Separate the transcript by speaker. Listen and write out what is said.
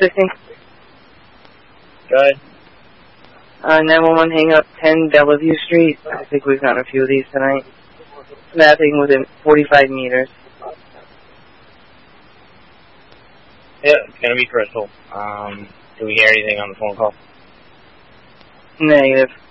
Speaker 1: 60.
Speaker 2: Go ahead.
Speaker 1: 911 hang up 10 Bellevue Street. I think we've gotten a few of these tonight. Snapping within 45 meters.
Speaker 2: Yeah, it's going to be Crystal. Do we hear anything on the phone call?
Speaker 1: Negative.